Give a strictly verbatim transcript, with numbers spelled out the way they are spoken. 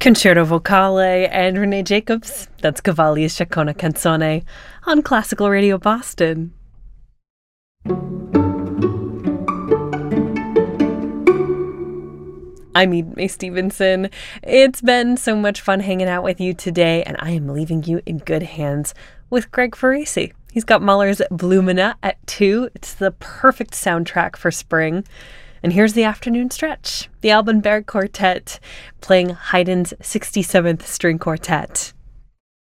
Concerto Vocale and Renee Jacobs. That's Cavalli's Chacona Canzone on Classical Radio Boston. I'm Eden May Stevenson. It's been so much fun hanging out with you today, and I am leaving you in good hands with Greg Farisi. He's got Mahler's Blumina at two. It's the perfect soundtrack for spring. And here's the afternoon stretch. The Alban Berg Quartet playing Haydn's sixty-seventh String Quartet.